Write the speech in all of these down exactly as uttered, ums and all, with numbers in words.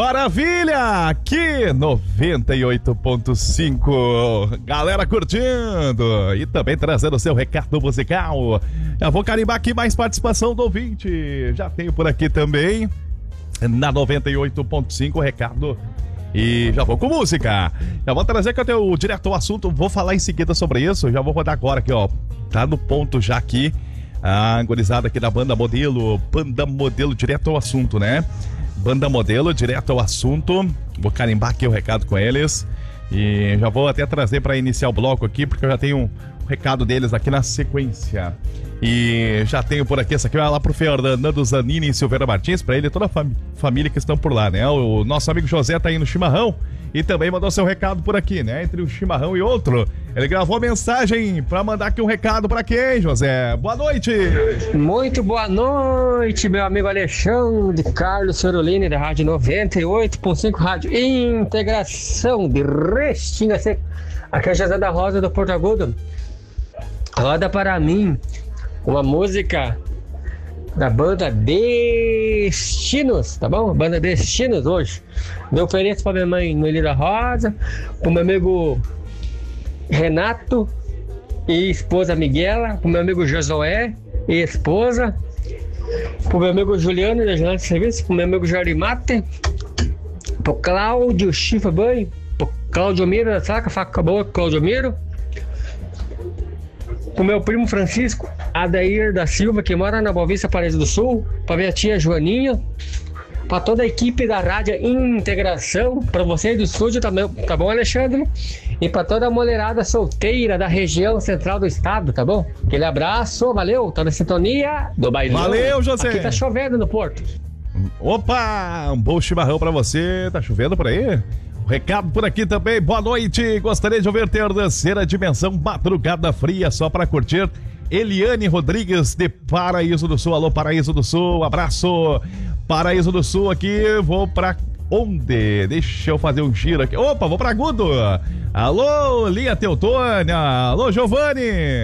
maravilha! Aqui noventa e oito ponto cinco, galera curtindo e também trazendo o seu recado musical. Já vou carimbar aqui mais participação do ouvinte. Já tenho por aqui também na noventa e oito ponto cinco o recado. E já vou com música. Já vou trazer que eu tenho direto ao assunto. Vou falar em seguida sobre isso. Já vou rodar agora aqui, ó. Tá no ponto já aqui. A gurizada aqui da Banda Modelo. Banda Modelo, direto ao assunto, né? Banda Modelo, direto ao assunto. Vou carimbar aqui o recado com eles. E já vou até trazer para iniciar o bloco aqui, porque eu já tenho um recado deles aqui na sequência. E já tenho por aqui, essa aqui vai lá pro Fernando Zanini e Silveira Martins, pra ele e toda a fam- família que estão por lá, né? O nosso amigo José tá aí no chimarrão e também mandou seu recado por aqui, né? Entre um chimarrão e outro, ele gravou mensagem pra mandar aqui um recado pra quem, José? Boa noite! Muito boa noite, meu amigo Alexandre Carlos Sorolini, da Rádio noventa e oito ponto cinco, Rádio Integração de Restinga Seca. Aqui é o José da Rosa do Porto Agudo. Roda para mim uma música da banda Destinos, tá bom? Banda Destinos hoje. Eu ofereço pra minha mãe Noeli da Rosa, pro meu amigo Renato e esposa Miguela, pro meu amigo Josué e esposa, pro meu amigo Juliano da Jornada de Serviço, pro meu amigo Jorge Mate, pro Cláudio Chifa Banho, pro Cláudio Miro da Saca, Faca Boa, Cláudio Miro, pro meu primo Francisco Adair da Silva, que mora na Boa Vista, Paraíso do Sul, pra minha tia Joaninha, pra toda a equipe da Rádio Integração, pra vocês do estúdio também, tá bom, Alexandre? E pra toda a mulherada solteira da região central do estado, tá bom? Aquele abraço, valeu, tá na sintonia do bailão. Valeu, José! Aqui tá chovendo no Porto. Opa, um bom chimarrão pra você. Tá chovendo por aí? Recado por aqui também, boa noite. Gostaria de ouvir Terceira Dimensão, Madrugada Fria, só para curtir. Eliane Rodrigues de Paraíso do Sul. Alô, Paraíso do Sul, abraço. Paraíso do Sul aqui, vou pra onde? Deixa eu fazer um giro aqui. Opa, vou pra Agudo. Alô, Lia Teutônia. Alô, Giovanni.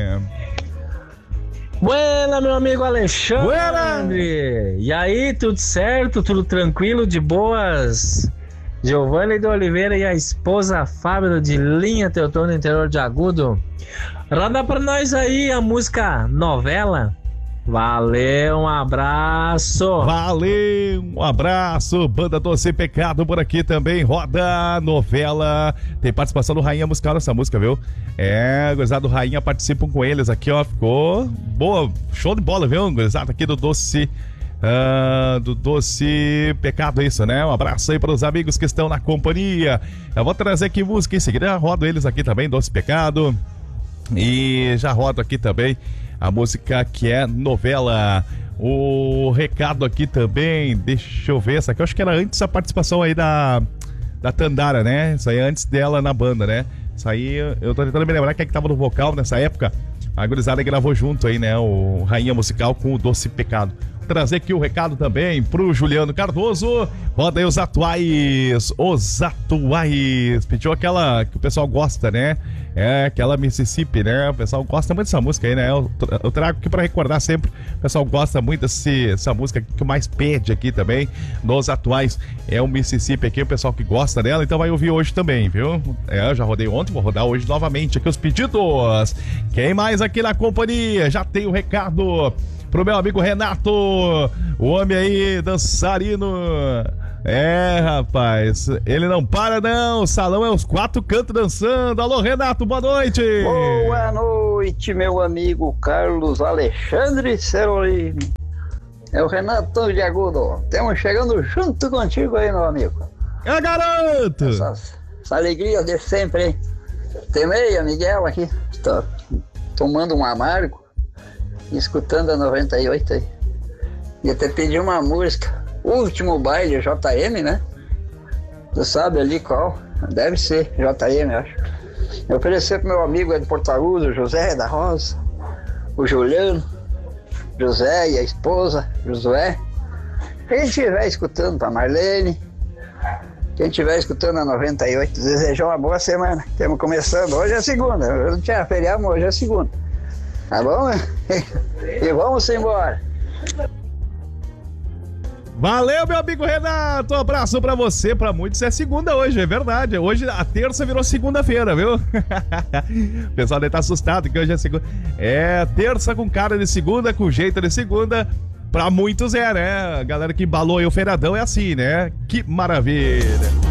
Buena, meu amigo Alexandre. Buena. E aí, tudo certo? Tudo tranquilo, de boas? Giovanni de Oliveira e a esposa Fábio de Linha Teutônia, interior de Agudo. Roda pra nós aí a música Novela. Valeu, um abraço. Valeu, um abraço. Banda Doce Pecado por aqui também. Roda Novela. Tem participação do Rainha Musical nessa música, viu? É, gurizada do Rainha participam com eles aqui, ó. Ficou boa, show de bola, viu? Gurizada aqui do Doce... Ah, do Doce Pecado, isso, né? Um abraço aí para os amigos que estão na companhia. Eu vou trazer aqui música em seguida. Já rodo eles aqui também, Doce Pecado. E já rodo aqui também a música que é Novela. O recado aqui também, deixa eu ver, essa aqui eu acho que era antes da participação aí da, da Tandara, né? Isso aí antes dela na banda, né? Isso aí eu tô tentando me lembrar quem é que tava no vocal nessa época. A gurizada gravou junto aí, né? O Rainha Musical com o Doce Pecado. Trazer aqui o recado também pro Juliano Cardoso. Roda aí os atuais. Os atuais. Pediu aquela que o pessoal gosta, né? É, aquela Mississippi, né? O pessoal gosta muito dessa música aí, né? Eu, eu trago aqui pra recordar sempre. O pessoal gosta muito desse, dessa música que mais pede aqui também. Nos atuais. É o Mississippi aqui, o pessoal que gosta dela. Então vai ouvir hoje também, viu? É, eu já rodei ontem, vou rodar hoje novamente aqui os pedidos. Quem mais aqui na companhia? Já tem o recado pro meu amigo Renato, o homem aí, dançarino. É, rapaz, ele não para não, o salão é os quatro cantos dançando. Alô, Renato, boa noite. Boa noite, meu amigo Carlos Alexandre Cerolini. É o Renato de Agudo. Estamos chegando junto contigo aí, meu amigo. É, garoto. Essa, essa alegria de sempre, hein? Temei a Miguel aqui, tô tomando um amargo, escutando a noventa e oito aí. E até pedi uma música, Último Baile, J M, né? Tu sabe ali qual? Deve ser J M, eu acho. Eu ofereci pro meu amigo de Porto Agudo, José da Rosa, o Juliano, José e a esposa, Josué. Quem estiver escutando, pra Marlene, quem estiver escutando a noventa e oito, desejar uma boa semana. Estamos começando, hoje é segunda, eu não tinha feriado, mas hoje é segunda. Tá bom? E vamos embora. Valeu, meu amigo Renato. Um abraço pra você. Pra muitos é segunda hoje, é verdade. Hoje a terça virou segunda-feira, viu? O pessoal deve estar assustado que hoje é segunda. É terça com cara de segunda, com jeito de segunda. Pra muitos é, né? A galera que embalou aí o feiradão é assim, né? Que maravilha.